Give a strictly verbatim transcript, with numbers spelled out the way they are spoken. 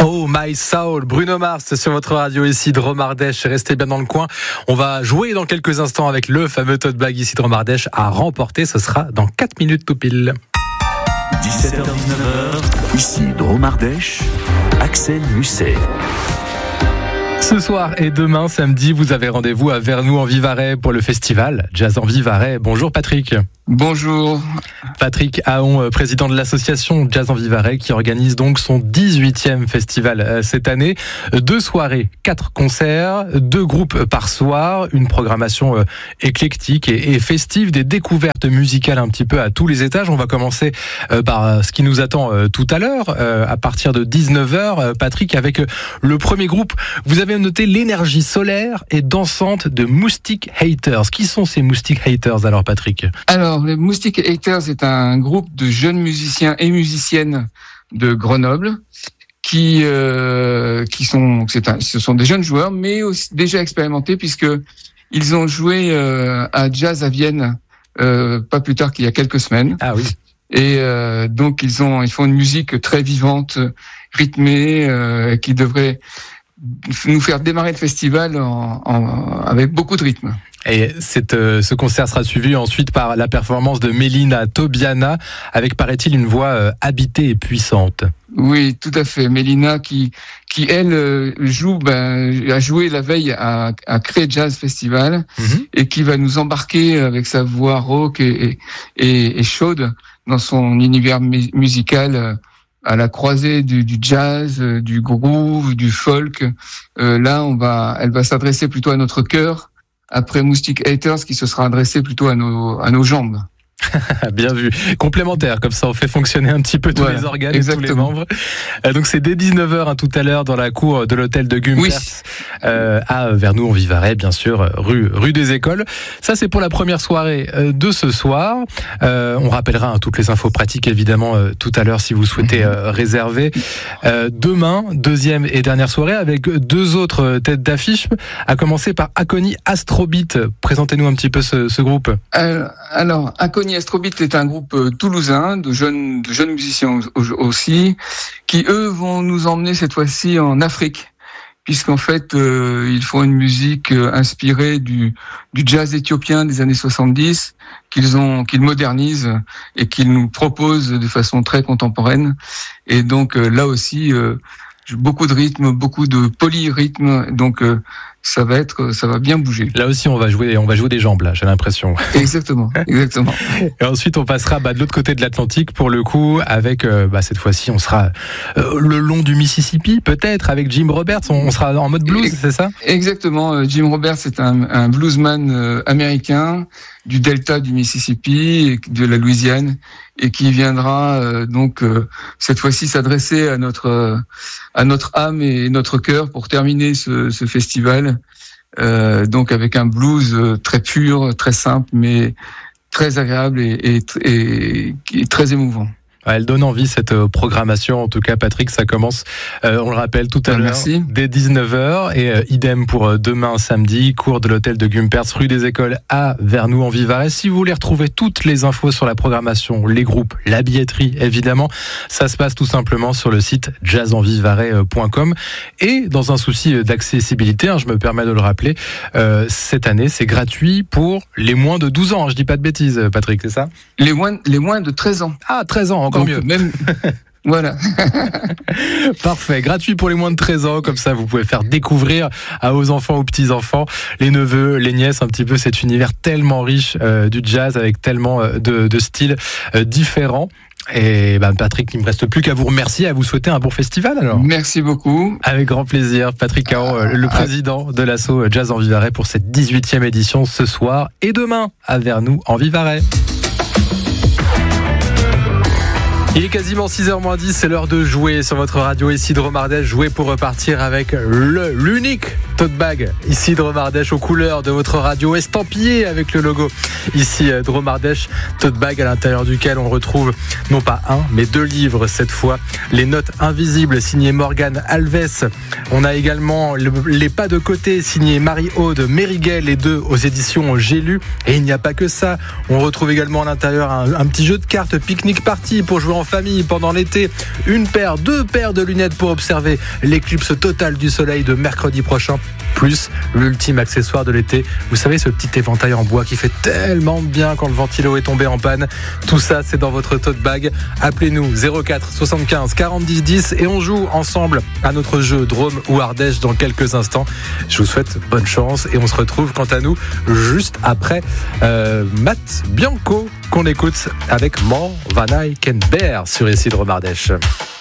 Oh My Soul, Bruno Mars sur votre radio ici de Romardèche. Restez bien dans le coin. On va jouer dans quelques instants avec le fameux tote bag ici de Romardèche à remporter. Ce sera dans quatre minutes tout pile. dix-sept heures dix-neuf heures, ici de Romardèche, Axel Musset. Ce soir et demain, samedi, vous avez rendez-vous à Vernoux-en-Vivarais pour le festival Jazz en Vivarais. Bonjour Patrick. Bonjour. Patrick Haon, président de l'association Jazz en Vivarais, qui organise donc son dix-huitième festival cette année. Deux soirées, quatre concerts, deux groupes par soir, une programmation éclectique et festive, des découvertes musicales un petit peu à tous les étages. On va commencer par ce qui nous attend tout à l'heure, à partir de dix-neuf heures, Patrick, avec le premier groupe. Vous avez noté l'énergie solaire et dansante de Moustic Haters. Qui sont ces Moustic Haters alors, Patrick ? Alors, les Moustic Haters est un groupe de jeunes musiciens et musiciennes de Grenoble qui euh, qui sont c'est un, ce sont des jeunes joueurs mais aussi déjà expérimentés puisque ils ont joué euh, à Jazz à Vienne euh, pas plus tard qu'il y a quelques semaines. Ah oui. Et euh, donc ils ont ils font une musique très vivante, rythmée, euh, qui devrait nous faire démarrer le festival en, en, avec beaucoup de rythme. Et cette, euh, ce concert sera suivi ensuite par la performance de Mélina Tobiana, avec, paraît-il, une voix euh, habitée et puissante. Oui, tout à fait. Mélina qui, qui elle, joue, ben, a joué la veille à, à Cré Jazz Festival, mm-hmm. et qui va nous embarquer avec sa voix rauque et, et, et chaude dans son univers mu- musical à la croisée du, du jazz, du groove, du folk. Euh, là, on va, elle va s'adresser plutôt à notre cœur. Après Moustic Haters, qui se sera adressé plutôt à nos, à nos jambes. Bien vu. Complémentaire, comme ça on fait fonctionner un petit peu tous voilà, les organes exactement. Et tous les membres. Euh, donc c'est dès dix-neuf heures hein, tout à l'heure dans la cour de l'hôtel de Gumpers, oui. euh, à Vernoux-en-Vivarais, bien sûr, rue, rue des Écoles. Ça c'est pour la première soirée euh, de ce soir. Euh, on rappellera hein, toutes les infos pratiques évidemment euh, tout à l'heure si vous souhaitez euh, réserver. Euh, demain, deuxième et dernière soirée avec deux autres têtes d'affiche, à commencer par Acony Astrobeat. Présentez-nous un petit peu ce, ce groupe. Euh, alors, Acony Astrobeat est un groupe toulousain de jeunes, de jeunes musiciens aussi, qui eux vont nous emmener cette fois-ci en Afrique, puisqu'en fait euh, ils font une musique inspirée du, du jazz éthiopien des années soixante-dix, qu'ils ont, qu'ils modernisent et qu'ils nous proposent de façon très contemporaine. Et donc euh, là aussi euh, beaucoup de rythme, beaucoup de polyrythme, donc euh, ça va être, ça va bien bouger. Là aussi, on va jouer, on va jouer des jambes, là, j'ai l'impression. Exactement, exactement. Et ensuite, on passera bah, de l'autre côté de l'Atlantique, pour le coup, avec, euh, bah, cette fois-ci, on sera euh, le long du Mississippi, peut-être, avec Jim Roberts, on, on sera en mode blues, et, c'est ça ? Exactement, Jim Roberts est un, un bluesman euh, américain du delta du Mississippi, et de la Louisiane, et qui viendra euh, donc euh, cette fois-ci s'adresser à notre euh, à notre âme et notre cœur pour terminer ce, ce festival. Euh, donc avec un blues très pur, très simple, mais très agréable et, et, et, et très émouvant. Elle donne envie cette programmation. En tout cas, Patrick, ça commence, euh, on le rappelle, tout à ouais, l'heure, merci. dès dix-neuf heures. Et euh, idem pour demain, samedi, cours de l'hôtel de Gumpers, rue des Écoles à Vernoux-en-Vivarais. Si vous voulez retrouver toutes les infos sur la programmation, les groupes, la billetterie, évidemment, ça se passe tout simplement sur le site jazz en vivarais point com. Et dans un souci d'accessibilité, hein, je me permets de le rappeler, euh, cette année, c'est gratuit pour les moins de douze ans. Je dis pas de bêtises, Patrick, c'est ça ? Les moins, les moins de treize ans. Ah, treize ans, encore donc, mieux. Même... Voilà. Parfait, gratuit pour les moins de treize ans, comme ça vous pouvez faire découvrir à vos enfants, aux petits-enfants, les neveux, les nièces, un petit peu cet univers tellement riche euh, du jazz, avec tellement euh, de, de styles euh, différents. Et ben Patrick, il ne me reste plus qu'à vous remercier, à vous souhaiter un bon festival alors. Merci beaucoup. Avec grand plaisir, Patrick Haon, euh, le président de l'asso Jazz en Vivarais pour cette dix-huitième édition ce soir et demain à Vernoux-en-Vivarais. Il est quasiment six heures moins dix, c'est l'heure de jouer sur votre radio ici de Romardèche. Jouer pour repartir avec le, l'unique tote bag ici de Romardèche aux couleurs de votre radio, estampillé avec le logo ici de Romardèche. Tote bag à l'intérieur duquel on retrouve non pas un, mais deux livres cette fois. Les notes invisibles signées Morgane Alves. On a également le, les pas de côté signés Marie-Aude Mériguel, les deux aux éditions J'ai lu. Et il n'y a pas que ça. On retrouve également à l'intérieur un, un petit jeu de cartes pique-nique party pour jouer en famille pendant l'été. Une paire, deux paires de lunettes pour observer l'éclipse totale du soleil de mercredi prochain. Plus l'ultime accessoire de l'été. Vous savez, ce petit éventail en bois qui fait tellement bien quand le ventilo est tombé en panne. Tout ça, c'est dans votre tote bag. Appelez-nous zéro quatre soixante-quinze quarante dix dix et on joue ensemble à notre jeu Drôme ou Ardèche dans quelques instants. Je vous souhaite bonne chance et on se retrouve quant à nous juste après euh, Matt Bianco qu'on écoute avec More Van I Can Bear sur Ici Drôme Ardèche.